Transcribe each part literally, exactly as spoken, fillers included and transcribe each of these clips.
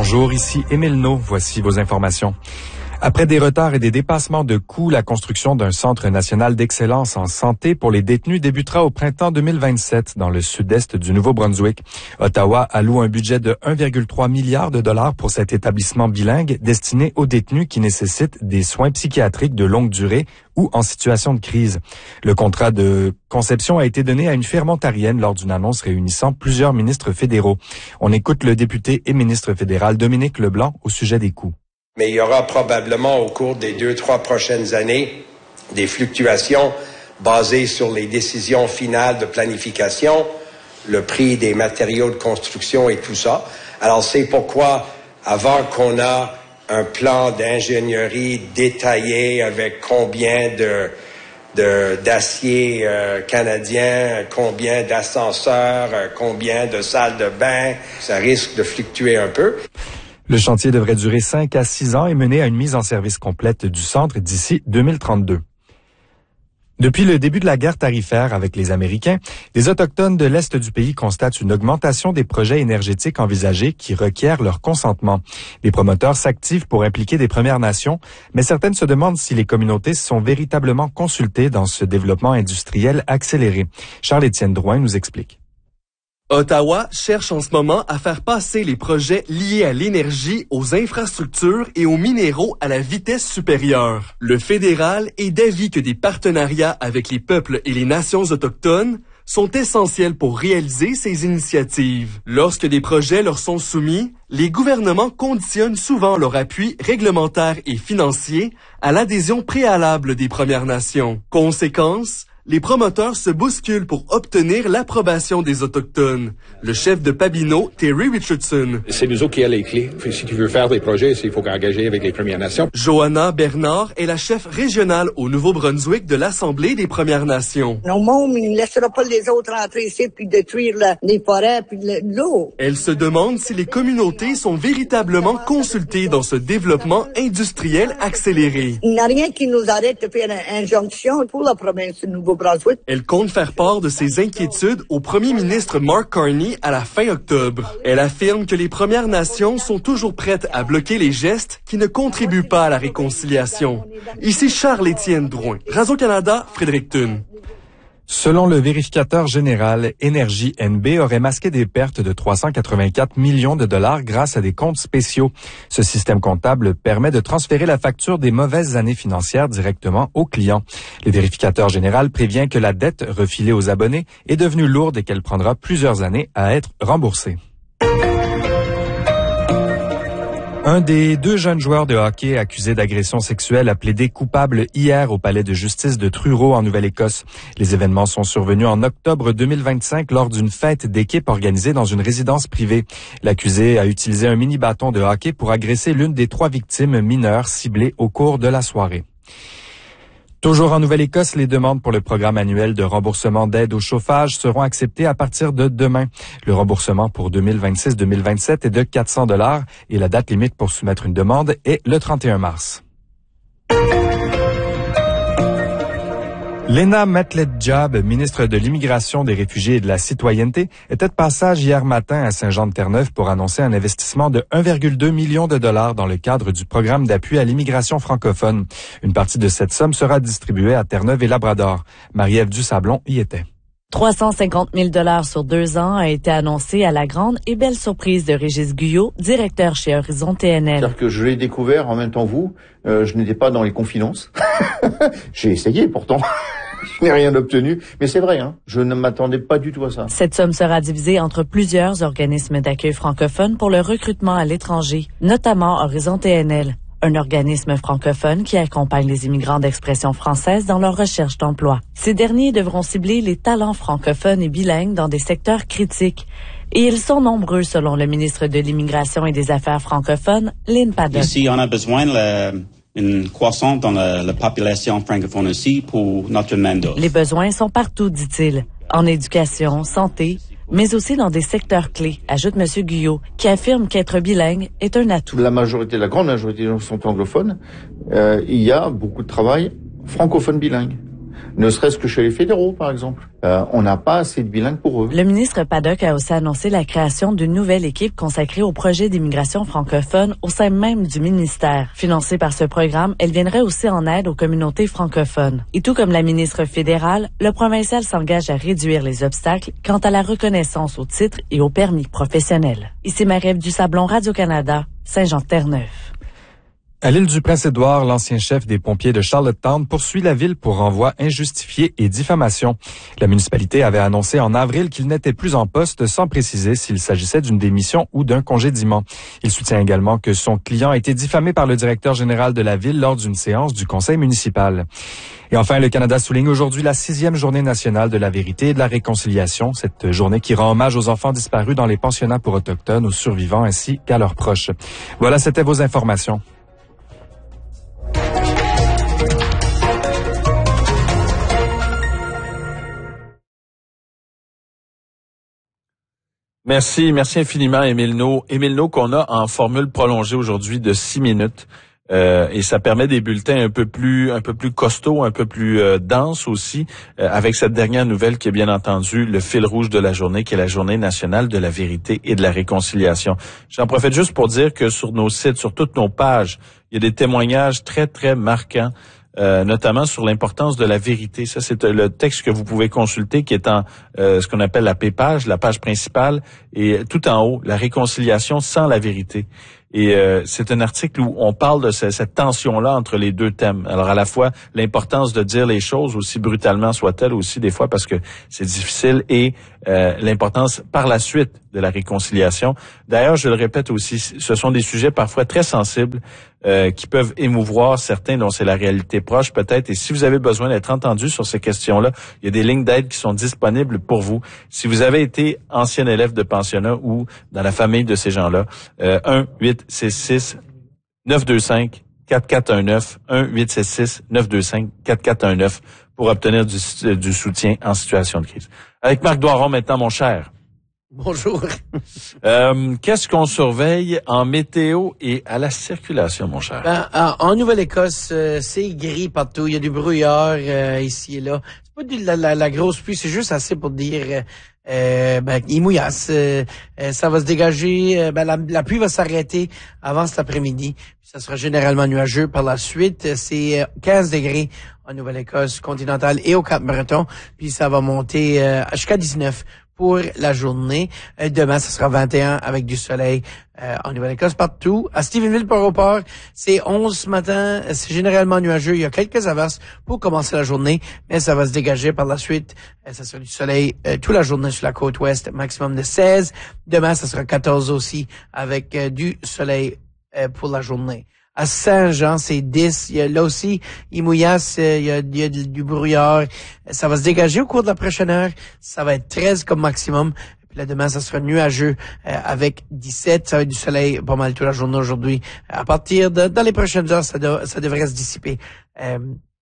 Bonjour, ici Émile No. Voici vos informations. Après des retards et des dépassements de coûts, la construction d'un centre national d'excellence en santé pour les détenus débutera au printemps deux mille vingt-sept dans le sud-est du Nouveau-Brunswick. Ottawa alloue un budget de un virgule trois milliard de dollars pour cet établissement bilingue destiné aux détenus qui nécessitent des soins psychiatriques de longue durée ou en situation de crise. Le contrat de conception a été donné à une firme ontarienne lors d'une annonce réunissant plusieurs ministres fédéraux. On écoute le député et ministre fédéral Dominique Leblanc au sujet des coûts. Mais il y aura probablement au cours des deux, trois prochaines années des fluctuations basées sur les décisions finales de planification, le prix des matériaux de construction et tout ça. Alors c'est pourquoi, avant qu'on a un plan d'ingénierie détaillé avec combien de, de d'acier euh, canadien, combien d'ascenseurs, euh, combien de salles de bain, ça risque de fluctuer un peu. Le chantier devrait durer cinq à six ans et mener à une mise en service complète du centre d'ici deux mille trente-deux. Depuis le début de la guerre tarifaire avec les Américains, les Autochtones de l'Est du pays constatent une augmentation des projets énergétiques envisagés qui requièrent leur consentement. Les promoteurs s'activent pour impliquer des Premières Nations, mais certaines se demandent si les communautés sont véritablement consultées dans ce développement industriel accéléré. Charles-Étienne Drouin nous explique. Ottawa cherche en ce moment à faire passer les projets liés à l'énergie, aux infrastructures et aux minéraux à la vitesse supérieure. Le fédéral est d'avis que des partenariats avec les peuples et les nations autochtones sont essentiels pour réaliser ces initiatives. Lorsque des projets leur sont soumis, les gouvernements conditionnent souvent leur appui réglementaire et financier à l'adhésion préalable des Premières Nations. Conséquence, les promoteurs se bousculent pour obtenir l'approbation des Autochtones. Le chef de Pabineau, Terry Richardson. C'est nous autres qui avons les clés. Si tu veux faire des projets, il faut engager avec les Premières Nations. Johanna Bernard est la chef régionale au Nouveau-Brunswick de l'Assemblée des Premières Nations. Non, môme, il ne laissera pas les autres entrer ici puis détruire la, les forêts puis l'eau. Elle se demande si les communautés sont véritablement consultées dans ce développement industriel accéléré. Il n'y a rien qui nous arrête de faire une injonction pour la province du Nouveau-Brunswick. Elle compte faire part de ses inquiétudes au premier ministre Mark Carney à la fin octobre. Elle affirme que les Premières Nations sont toujours prêtes à bloquer les gestes qui ne contribuent pas à la réconciliation. Ici Charles-Étienne Drouin, Radio-Canada, Fredericton. Selon le vérificateur général, Énergie N B aurait masqué des pertes de trois cent quatre-vingt-quatre millions de dollars grâce à des comptes spéciaux. Ce système comptable permet de transférer la facture des mauvaises années financières directement aux clients. Le vérificateur général prévient que la dette refilée aux abonnés est devenue lourde et qu'elle prendra plusieurs années à être remboursée. Un des deux jeunes joueurs de hockey accusés d'agression sexuelle a plaidé coupable hier au palais de justice de Truro en Nouvelle-Écosse. Les événements sont survenus en octobre deux mille vingt-cinq lors d'une fête d'équipe organisée dans une résidence privée. L'accusé a utilisé un mini-bâton de hockey pour agresser l'une des trois victimes mineures ciblées au cours de la soirée. Toujours en Nouvelle-Écosse, les demandes pour le programme annuel de remboursement d'aide au chauffage seront acceptées à partir de demain. Le remboursement pour deux mille vingt-six deux mille vingt-sept est de quatre cents dollars et la date limite pour soumettre une demande est le trente et un mars. Lena Metled-Job, ministre de l'Immigration, des Réfugiés et de la Citoyenneté, était de passage hier matin à Saint-Jean-de-Terre-Neuve pour annoncer un investissement de un virgule deux million de dollars dans le cadre du programme d'appui à l'immigration francophone. Une partie de cette somme sera distribuée à Terre-Neuve et Labrador. Marie-Ève Dusablon y était. trois cent cinquante mille dollars sur deux ans a été annoncé à la grande et belle surprise de Régis Guyot, directeur chez Horizon T N L. C'est-à-dire que je l'ai découvert en même temps vous, euh, je n'étais pas dans les confidences. J'ai essayé pourtant. Je n'ai rien obtenu, mais c'est vrai, hein, je ne m'attendais pas du tout à ça. Cette somme sera divisée entre plusieurs organismes d'accueil francophones pour le recrutement à l'étranger, notamment Horizon T N L, un organisme francophone qui accompagne les immigrants d'expression française dans leur recherche d'emploi. Ces derniers devront cibler les talents francophones et bilingues dans des secteurs critiques. Et ils sont nombreux, selon le ministre de l'Immigration et des Affaires francophones, Lynn Paddock. Ici, on a besoin de une croissance dans la, la population francophone aussi pour notre main-d'œuvre. Les besoins sont partout, dit-il, en éducation, santé, mais aussi dans des secteurs clés, ajoute M. Guyot, qui affirme qu'être bilingue est un atout. La majorité, la grande majorité des gens sont anglophones. Euh, il y a beaucoup de travail francophone bilingue. ne serait-ce que chez les fédéraux, par exemple. Euh, on n'a pas assez de bilingues pour eux. Le ministre Paddock a aussi annoncé la création d'une nouvelle équipe consacrée au projet d'immigration francophone au sein même du ministère. Financée par ce programme, elle viendrait aussi en aide aux communautés francophones. Et tout comme la ministre fédérale, le provincial s'engage à réduire les obstacles quant à la reconnaissance au titre et au permis professionnel. Ici Marie-Ève Dusablon, Radio-Canada, Saint-Jean-Terre-Neuve. À l'île du Prince-Édouard, l'ancien chef des pompiers de Charlottetown poursuit la ville pour renvoi injustifié et diffamation. La municipalité avait annoncé en avril qu'il n'était plus en poste sans préciser s'il s'agissait d'une démission ou d'un congédiement. Il soutient également que son client a été diffamé par le directeur général de la ville lors d'une séance du conseil municipal. Et enfin, le Canada souligne aujourd'hui la sixième journée nationale de la vérité et de la réconciliation. Cette journée qui rend hommage aux enfants disparus dans les pensionnats pour autochtones, aux survivants ainsi qu'à leurs proches. Voilà, c'était vos informations. Merci, merci infiniment, Émile No. Émile No qu'on a en formule prolongée aujourd'hui de six minutes. Euh, et ça permet des bulletins un peu plus un peu plus costauds, un peu plus euh, denses aussi, euh, avec cette dernière nouvelle qui est bien entendu le fil rouge de la journée, qui est la Journée nationale de la vérité et de la réconciliation. J'en profite juste pour dire que sur nos sites, sur toutes nos pages, il y a des témoignages très, très marquants, Euh, notamment sur l'importance de la vérité. Ça, c'est le texte que vous pouvez consulter qui est en euh, ce qu'on appelle la P-page, la page principale, et tout en haut, la réconciliation sans la vérité. Et euh, c'est un article où on parle de ce, cette tension-là entre les deux thèmes. Alors à la fois l'importance de dire les choses, aussi brutalement soit-elle, aussi des fois parce que c'est difficile, et euh, l'importance par la suite de la réconciliation. D'ailleurs, je le répète aussi, ce sont des sujets parfois très sensibles euh, qui peuvent émouvoir certains dont c'est la réalité proche peut-être. Et si vous avez besoin d'être entendu sur ces questions-là, il y a des lignes d'aide qui sont disponibles pour vous. Si vous avez été ancien élève de pensionnat ou dans la famille de ces gens-là, euh, un huit six six neuf deux cinq quatre quatre un neuf, un huit six six neuf deux cinq quatre quatre un neuf pour obtenir du, du soutien en situation de crise. Avec Marc Doiron maintenant, mon cher. Bonjour. euh, qu'est-ce qu'on surveille en météo et à la circulation, mon cher? Ben, en, en Nouvelle-Écosse, euh, c'est gris partout. Il y a du brouillard euh, ici et là. C'est pas de la, la, la grosse pluie, c'est juste assez pour dire... Euh, Euh, ben, il mouillasse, euh, euh, ça va se dégager, euh, ben, la, la pluie va s'arrêter avant cet après-midi, puis ça sera généralement nuageux par la suite. C'est quinze degrés en Nouvelle-Écosse continentale et au Cap-Breton, puis ça va monter euh, jusqu'à dix-neuf pour la journée. Euh, demain, ça sera vingt et un avec du soleil euh, en Nouvelle-Écosse partout. À Stephenville, Port-au-Port, c'est onze ce matin. C'est généralement nuageux. Il y a quelques averses pour commencer la journée, mais ça va se dégager par la suite. Euh, ça sera du soleil euh, toute la journée sur la côte ouest, maximum de seize. Demain, ça sera quatorze aussi avec euh, du soleil euh, pour la journée. À Saint-Jean, c'est dix. Il y a, là aussi, il mouillasse, il y a, il y a du brouillard. Ça va se dégager au cours de la prochaine heure. Ça va être treize comme maximum. Puis là, demain, ça sera nuageux euh, avec dix-sept. Ça va être du soleil pas mal toute la journée aujourd'hui. À partir de, dans les prochaines heures, ça, de, ça devrait se dissiper. Euh,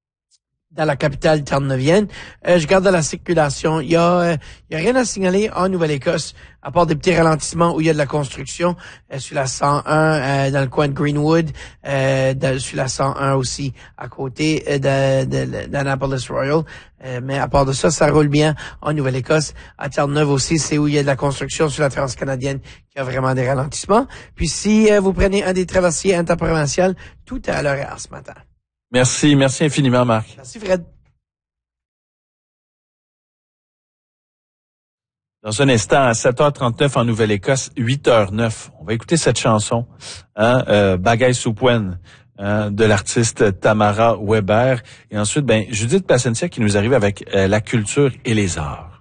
dans la capitale terre-neuvienne. Euh, je regarde la circulation. Il y a, euh, il y a rien à signaler en Nouvelle-Écosse, à part des petits ralentissements où il y a de la construction, euh, sur la cent un, euh, dans le coin de Greenwood, euh, de, sur la cent un aussi, à côté euh, de, de, d'Annapolis Royal. Euh, mais à part de ça, ça roule bien en Nouvelle-Écosse. À Terre-Neuve aussi, c'est où il y a de la construction sur la transcanadienne, qui a vraiment des ralentissements. Puis si euh, vous prenez un des traversiers interprovinciaux, tout est à l'horaire ce matin. Merci, merci infiniment, Marc. Merci, Fred. Dans un instant, à sept heures trente-neuf en Nouvelle-Écosse, huit heures neuf. On va écouter cette chanson, hein, euh, Bagay Soupwen, hein, de l'artiste Tamara Weber. Et ensuite, ben, Judith Placencia qui nous arrive avec euh, la culture et les arts.